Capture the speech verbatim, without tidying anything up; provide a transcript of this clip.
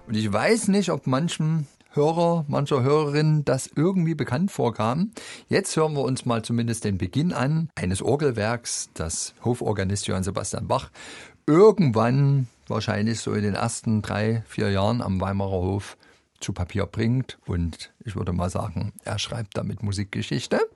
Und ich weiß nicht, ob manchem Hörer, mancher Hörerin das irgendwie bekannt vorkam. Jetzt hören wir uns mal zumindest den Beginn an eines Orgelwerks, das Hoforganist Johann Sebastian Bach irgendwann, wahrscheinlich so in den ersten drei, vier Jahren am Weimarer Hof zu Papier bringt. Und ich würde mal sagen, er schreibt damit Musikgeschichte.